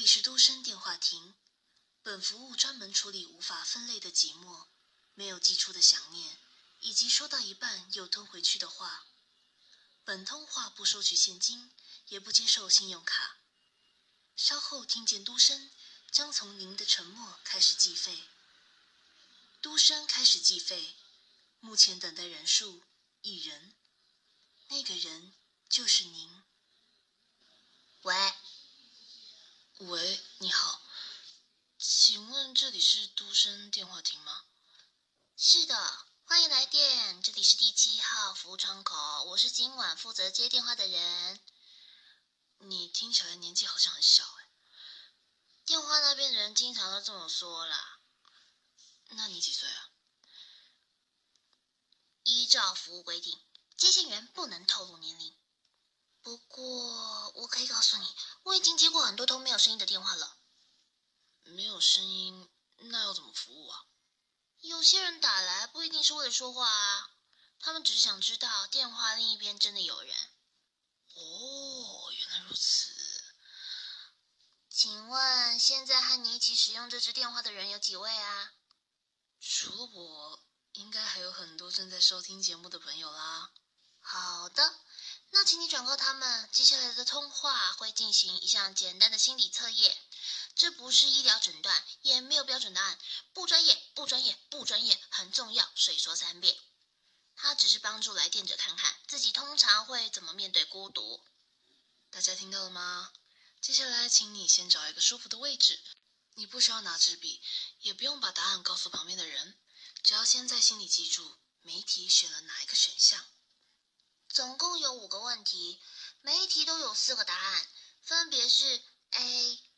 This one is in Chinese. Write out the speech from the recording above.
是都声电话亭，本服务专门处理无法分类的寂寞，没有寄出的想念，以及说到一半又吞回去的话。本通话不收取现金，也不接受信用卡。稍后听见都声，将从您的沉默开始计费。都声开始计费，目前等待人数1人，那个人就是您。 喂， 你好，请问这里是都声电话亭吗？ 是的，欢迎来电，这里是第7号服务窗口，我是今晚负责接电话的人。 你听起来年纪好像很小哎。 电话那边的人经常都这么说啦。 那你几岁啊？ 依照服务规定，接线员不能透露年龄。不过我可以告诉你，我已经接过很多通没有声音的电话了。 没有声音，那要怎么服务啊？ 有些人打来不一定是为了说话啊，他们只是想知道电话另一边真的有人。 哦，原来如此。 请问现在和你一起使用这支电话的人有几位啊？ 除了我，应该还有很多正在收听节目的朋友啦。 好的，那请你转告他们，接下来的通话会进行一项简单的心理测验。这不是医疗诊断，也没有标准答案，不专业，不专业，不专业，很重要，所以说3遍。它只是帮助来电者看看自己通常会怎么面对孤独。 大家听到了吗？接下来请你先找一个舒服的位置，你不需要拿纸笔，也不用把答案告诉旁边的人，只要先在心里记住每一题选了哪一个选项。 总共有5个问题，每一题都有4个答案，分别是 A